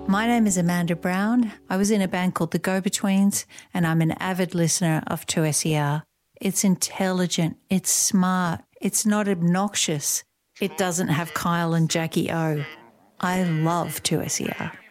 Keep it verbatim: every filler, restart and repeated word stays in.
My name is Amanda Brown. I was in a band called the Go-Betweens, and I'm an avid listener of two S E R. It's intelligent, it's smart, it's not obnoxious. It doesn't have Kyle and Jackie O. I love two S E R.